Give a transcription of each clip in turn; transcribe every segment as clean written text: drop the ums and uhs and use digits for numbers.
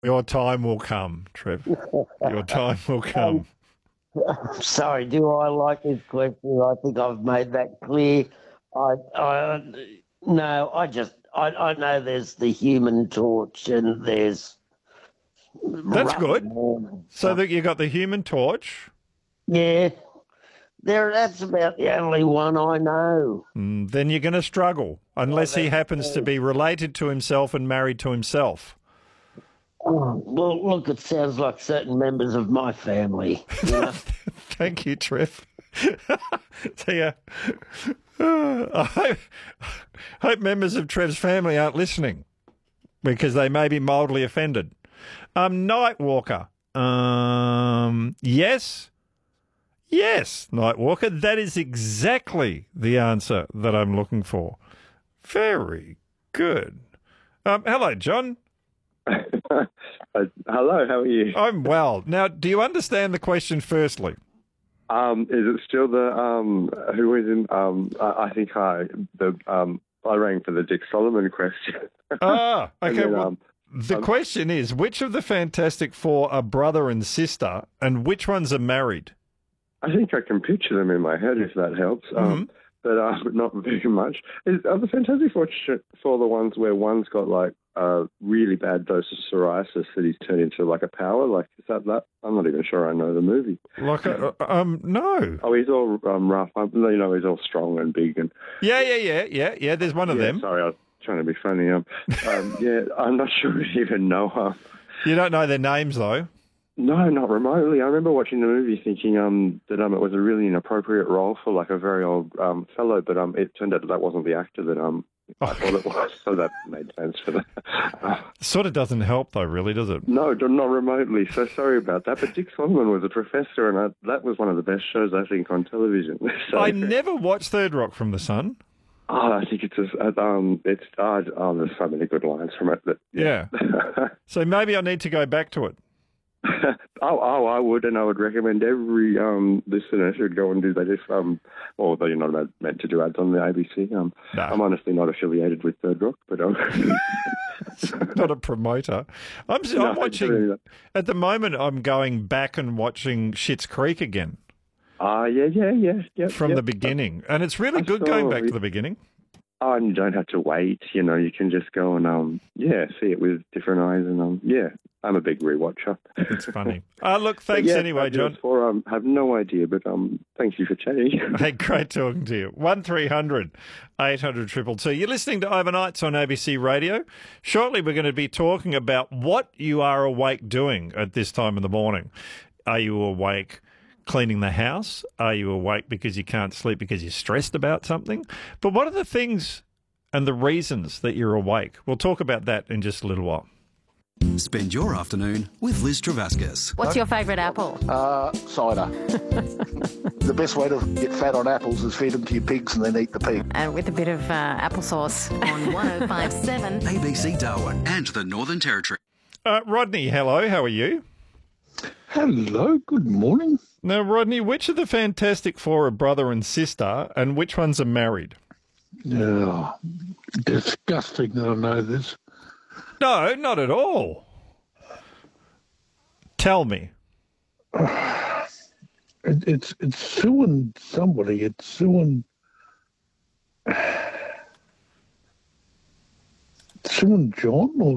Your time will come, Trev. Your time will come. Sorry, do I like this question? I think I've made that clear. No, I know there's the Human Torch and there's That's good. So that you got the Human Torch. Yeah, that's about the only one I know. Then you're going to struggle unless he happens to be related to himself and married to himself. Oh, well, look, it sounds like certain members of my family. You know? Thank you, Trev. So, I hope members of Trev's family aren't listening because they may be mildly offended. Nightwalker. Yes, Nightwalker. That is exactly the answer that I'm looking for. Very good. Hello, John. Hello, how are you? I'm well. Now, do you understand the question firstly? Is it still the who is in? I think I rang for the Dick Solomon question. Okay. Then, the question is, which of the Fantastic Four are brother and sister, and which ones are married? I think I can picture them in my head, if that helps. But not very much. Are the Fantastic Four the ones where one's got like a really bad dose of psoriasis that he's turned into like a power? Like, is that? I'm not even sure I know the movie. Like, no. Oh, he's all rough. You know, he's all strong and big and. Yeah. There's one of them. Sorry, I was trying to be funny. Yeah, I'm not sure I even know her. You don't know their names though. No, not remotely. I remember watching the movie thinking that it was a really inappropriate role for like a very old fellow, but it turned out that wasn't the actor that I thought it was, so that made sense for that. Sort of doesn't help though, really, does it? No, not remotely. So sorry about that. But Dick Solomon was a professor, and that was one of the best shows I think on television. So, I never watched Third Rock from the Sun. Oh, I think there's so many good lines from it. Yeah. So maybe I need to go back to it. I would, and I would recommend every listener should go and do that. Although you're not meant to do ads on the ABC. No. I'm honestly not affiliated with Third Rock, but not a promoter. I'm watching at the moment. I'm going back and watching Schitt's Creek again. Yeah. From the beginning, and it's really good going back to the beginning. Oh, and you don't have to wait. You know, you can just go and see it with different eyes, and I'm a big rewatcher. It's funny. Look, thanks anyway, John. I have no idea, but thank you for chatting. Hey, great talking to you. 1300 800 222. You're listening to Overnights on ABC Radio. Shortly, we're going to be talking about what you are awake doing at this time in the morning. Are you awake cleaning the house? Are you awake because you can't sleep because you're stressed about something? But what are the things and the reasons that you're awake? We'll talk about that in just a little while. Spend your afternoon with Liz Travascus. What's your favourite apple? Cider. The best way to get fat on apples is feed them to your pigs and then eat the pig. With a bit of applesauce. On 1057 ABC Darwin and the Northern Territory. Rodney, hello. How are you? Hello. Good morning. Now, Rodney, which of the Fantastic Four are brother and sister, and which ones are married? Oh, disgusting that I know this. No, not at all. Tell me. It's suing somebody. It's suing John or.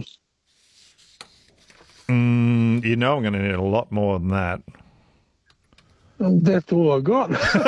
You know I'm going to need a lot more than that. That's all I got.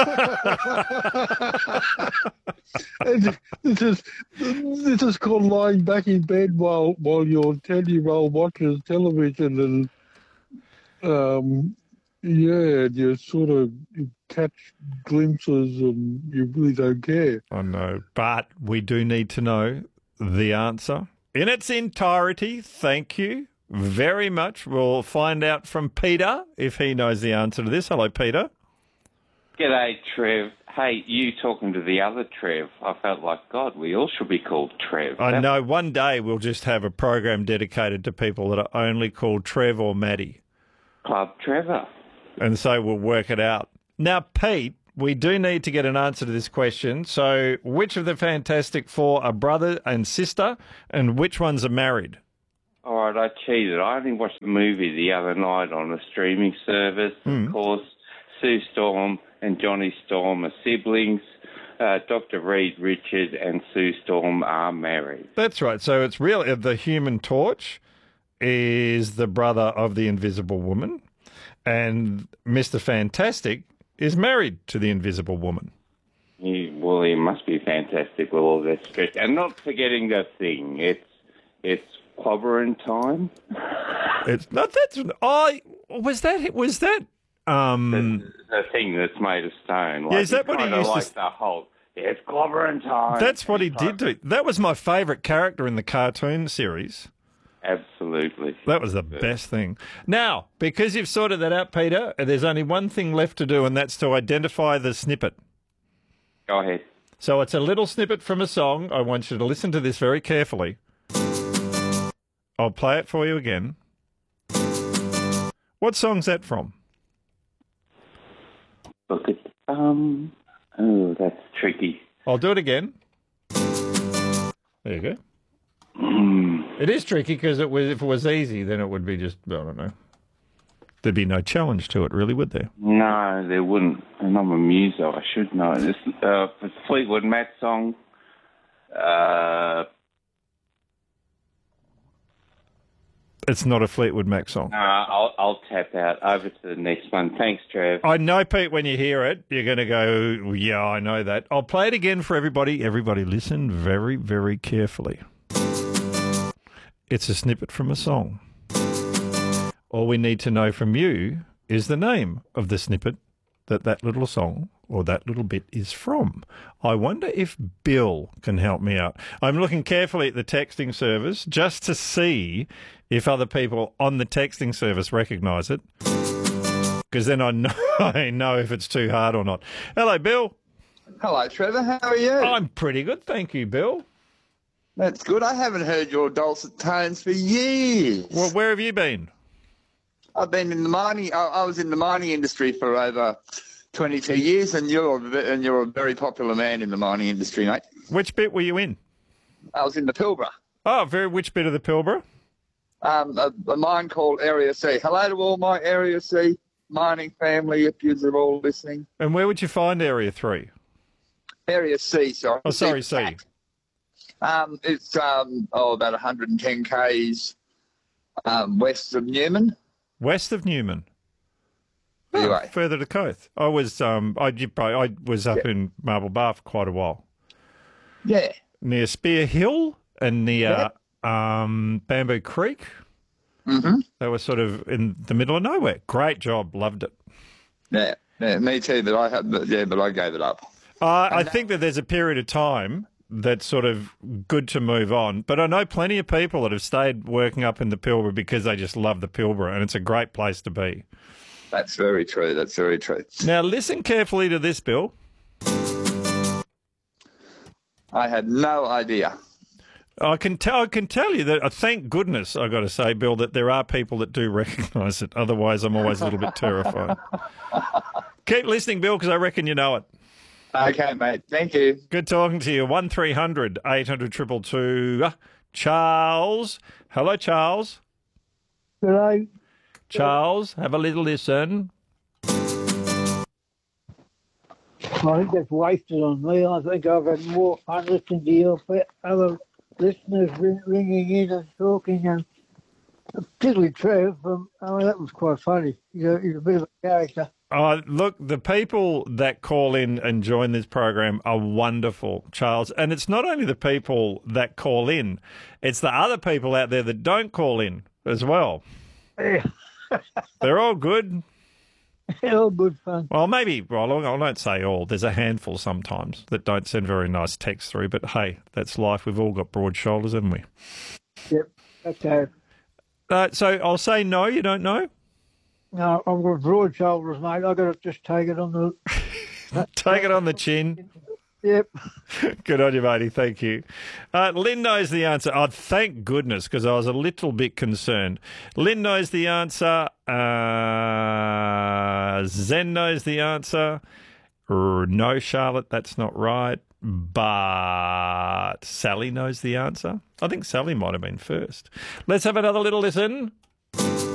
This is called lying back in bed while your 10-year-old watches television and you sort of catch glimpses and you really don't care. I know, but we do need to know the answer in its entirety. Thank you very much. We'll find out from Peter if he knows the answer to this. Hello, Peter. G'day, Trev. Hey, you talking to the other Trev. I felt like, God, we all should be called Trev. I know. One day we'll just have a program dedicated to people that are only called Trev or Maddie. Club Trevor. And so we'll work it out. Now, Pete, we do need to get an answer to this question. So which of the Fantastic Four are brother and sister, and which ones are married? All right, I cheated. I only watched the movie the other night on a streaming service. Of course, Sue Storm and Johnny Storm are siblings. Dr. Reed Richard and Sue Storm are married. That's right. So it's really the Human Torch is the brother of the Invisible Woman, and Mr. Fantastic is married to the Invisible Woman. He must be fantastic with all that stress. And not forgetting the thing. It's clobbering time. It's not that. Was that. The thing that's made of stone. Yeah, is that what he used like to? The whole. It's clobbering time. That's what he did do. That was my favourite character in the cartoon series. Absolutely. That was the best thing. Now, because you've sorted that out, Peter, there's only one thing left to do, and that's to identify the snippet. Go ahead. So it's a little snippet from a song. I want you to listen to this very carefully. I'll play it for you again. What song's that from? Look at that's tricky. I'll do it again. There you go. It is tricky because if it was easy, then it would be just, I don't know. There'd be no challenge to it, really, would there? No, there wouldn't. And I'm a muso. I should know. It's a Fleetwood Mac song. It's not a Fleetwood Mac song. I'll tap out. Over to the next one. Thanks, Trev. I know, Pete, when you hear it, you're going to go, yeah, I know that. I'll play it again for everybody. Everybody listen very, very carefully. It's a snippet from a song. All we need to know from you is the name of the snippet that little song or that little bit is from. I wonder if Bill can help me out. I'm looking carefully at the texting service just to see if other people on the texting service recognise it, because then I know if it's too hard or not. Hello, Bill. Hello, Trevor. How are you? I'm pretty good, thank you, Bill. That's good. I haven't heard your dulcet tones for years. Well, where have you been? I've been in the mining. I was in the mining industry for over 22 years, and you're a very popular man in the mining industry, mate. Which bit were you in? I was in the Pilbara. Oh, which bit of the Pilbara? A mine called Area C. Hello to all my Area C mining family, if you're all listening. And where would you find Area 3? Area C, sorry. Oh, sorry, C. It's about 110 k's west of Newman. West of Newman. Anyway, further to the coast. I was up in Marble Bar for quite a while. Yeah. Near Spear Hill and near Bamboo Creek. Mm-hmm. They were sort of in the middle of nowhere. Great job, loved it. Yeah, me too. But I gave it up. I think that there's a period of time that's sort of good to move on. But I know plenty of people that have stayed working up in the Pilbara because they just love the Pilbara, and it's a great place to be. That's very true. That's very true. Now, listen carefully to this, Bill. I had no idea. I can tell you that, thank goodness, I've got to say, Bill, that there are people that do recognise it. Otherwise, I'm always a little bit terrified. Keep listening, Bill, because I reckon you know it. Okay, mate. Thank you. Good talking to you. 1300 800 222. Charles. Hello, Charles. Hello. Charles, have a little listen. I think that's wasted on me. I think I've had more fun listening to your other listeners ringing in and talking, and particularly Trev. That was quite funny. You're a bit of a character. Look, the people that call in and join this program are wonderful, Charles. And it's not only the people that call in, it's the other people out there that don't call in as well. Yeah. They're all good. All good fun. Well, maybe, I don't say all. There's a handful sometimes that don't send very nice texts through. But, hey, that's life. We've all got broad shoulders, haven't we? Yep. Okay. So I'll say no, you don't know? No, I've got broad shoulders, mate. I've got to just take it on the... Take it on the chin. Yep. Good on you, matey. Thank you. Lynn knows the answer. Oh, thank goodness, because I was a little bit concerned. Lynn knows the answer. Zen knows the answer. No, Charlotte, that's not right. but Sally knows the answer. I think Sally might have been first. Let's have another little listen.